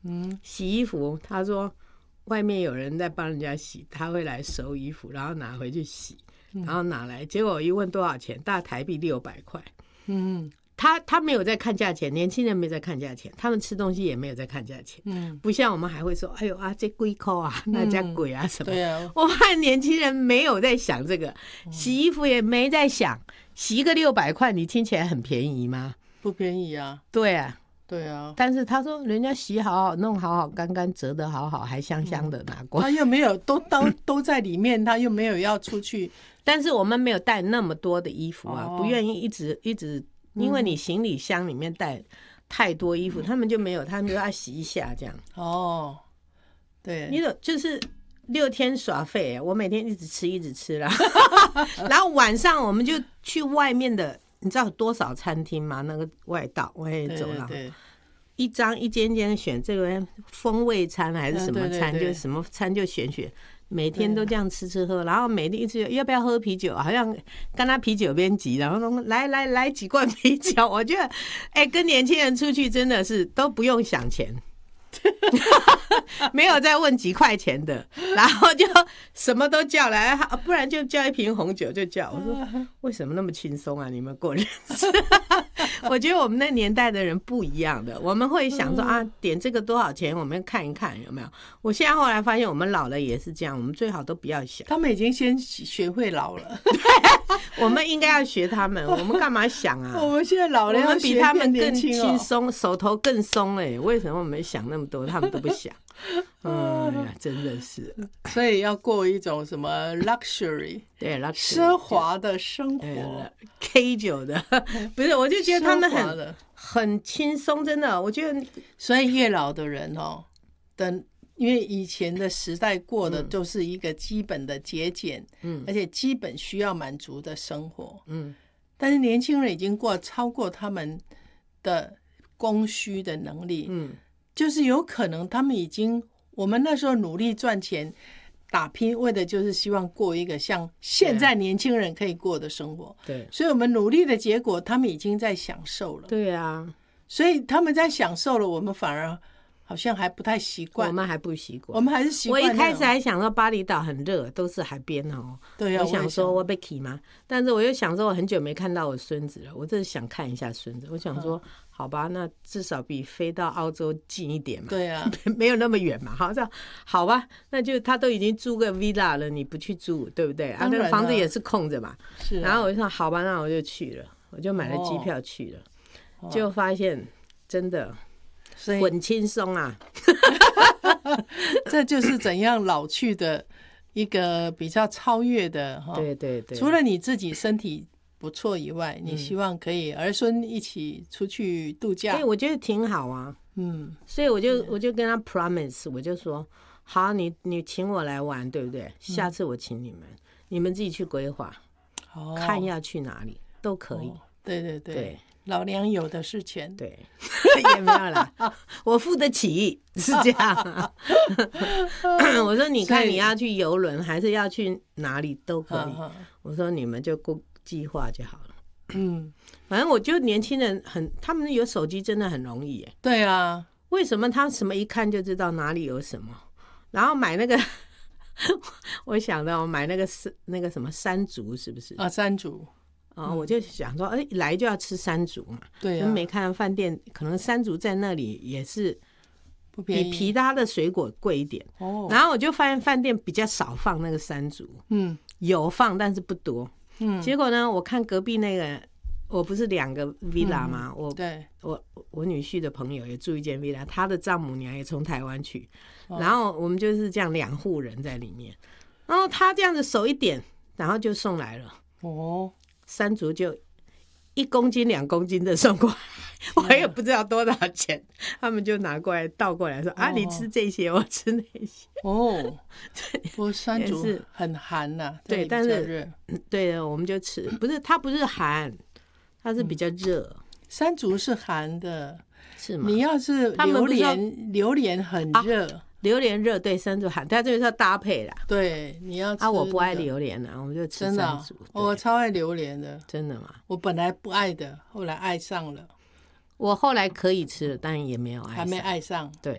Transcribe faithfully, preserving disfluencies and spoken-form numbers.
嗯， 洗衣服，他说外面有人在帮人家洗，他会来收衣服，然后拿回去洗，然后拿来，结果我一问多少钱，大台币六百块。 嗯， 他他没有在看价钱，年轻人没在看价钱，他们吃东西也没有在看价钱，嗯，不像我们还会说，哎呦啊，这贵扣啊，那家贵啊什么。 对啊， 我看年轻人没有在想这个，洗衣服也没在想，洗一个六百块，你听起来很便宜吗？ 不便宜啊。 对啊。 对啊， 但是他说人家洗好好弄好好干干折得好好还香香的拿过来， 他又没有都都都在里面，他又没有要出去。 但是我们没有带那么多的衣服啊， 哦、 不愿意一直一直，因为你行李箱里面带太多衣服，嗯、他们就没有，他们就要洗一下这样。 哦，对， 你就是六天耍废，我每天一直吃一直吃啦，然后晚上我们就去外面的。你知道有多少餐厅吗？那个外道外走廊， 对对对， 一张一间间选这个风味餐还是什么餐， 对对对就什么餐就选选，每天都这样吃吃喝，然后每天一直要不要喝啤酒，好像跟他啤酒编辑，然后说来来来几罐啤酒。我觉得，哎、欸，跟年轻人出去真的是都不用想钱。没有再问几块钱的，然后就什么都叫来，不然就叫一瓶红酒就叫。我说为什么那么轻松啊？你们过日子？我觉得我们那年代的人不一样的，我们会想说啊，点这个多少钱？我们看一看有没有。我现在后来发现，我们老了也是这样，我们最好都不要想。 他们已经先学会老了， 我们应该要学他们。我们干嘛想啊？ 我们现在老了， 我们比他们更轻松， 手头更松哎、欸。为什么我们想那么多，他们都不想？哎呀，真的是。 所以要过一种什么 luxury， 对 luxury 奢华的生活 ，K 九的，不是？我就觉得他们很很轻松，真的。我觉得， 所以越老的人哦，等。因为以前的时代过的都是一个基本的节俭，嗯，而且基本需要满足的生活，嗯，但是年轻人已经过超过他们的供需的能力，嗯，就是有可能他们已经，我们那时候努力赚钱打拼，为的就是希望过一个像现在年轻人可以过的生活， 对， 所以我们努力的结果，他们已经在享受了， 对啊， 所以他们在享受了，我们反而。好像还不太习惯， 我们还不习惯， 我们还是习惯。 我一开始还想说巴厘岛很热，都是海边哦。 对啊， 我想说我被 key 吗？但是我又想说，我很久没看到我孙子了，我真是想看一下孙子。我想说，嗯、好吧，那至少比飞到澳洲近一点嘛。 对啊， 没有那么远嘛。好，这样好吧，那就他都已经租个 villa 了，你不去住，对不对？啊，那个房子也是空着嘛。 是、啊。 然后我就说，好吧，那我就去了，我就买了机票去了，哦、就发现真的。很轻松啊这就是怎样老去的一个比较超越的。 对对对， 除了你自己身体不错以外，你希望可以儿孙一起出去度假。 对，我觉得挺好啊。嗯，所以我就我就跟他 promise， 我就说好，你你请我来玩，对不对？下次我请你们，嗯、你们自己去规划，哦、看要去哪里都可以。 哦、对对 对, 对， 老娘有的是钱。 对，也没有啦，我付得起，是这样。我说你看你要去游轮还是要去哪里都可以。我说你们就过计划就好了。嗯，反正我就年轻人很，他们有手机真的很容易耶。 对啊， 为什么他什么一看就知道哪里有什么？然后买那个，我想到买那个那个什么山竹是不是啊？山竹。 哦、嗯，我就想说，哎，来就要吃山竹嘛。 对啊。 没看饭店，可能山竹在那里也是不便宜， 比其他的水果贵一点。哦。然后我就发现饭店比较少放那个山竹，嗯，有放但是不多。嗯。结果呢，我看隔壁那个，我不是两个 villa 吗？嗯、我对， 我我女婿的朋友也住一间 villa， 他的丈母娘也从台湾去，哦、然后我们就是这样两户人在里面，然后他这样子手一点，然后就送来了。哦。山竹就一公斤两公斤的送过来，我也不知道多少钱，他们就拿过来倒过来说、哦、啊，你吃这些，我吃那些。 哦，不过山竹很寒呐、啊， 对，但是对的，我们就吃，不是它不是寒，它是比较热、嗯。 山竹是寒的， 是吗？ 你要是榴莲，榴莲很热。啊， 榴莲热，对，山竹寒，它这个是要搭配啦。 对，你要吃、那个、啊，我不爱榴莲啊，我们就吃山竹。真的、啊， 我超爱榴莲的。 真的吗？ 我本来不爱的，后来爱上了。 我后来可以吃了，但也没有爱上， 还没爱上。 对，